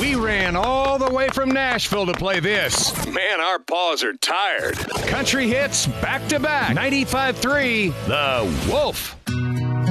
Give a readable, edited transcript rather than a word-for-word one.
We ran all the way from Nashville to play this. Man, our paws are tired. Country hits back to back. 95.3 The Wolf.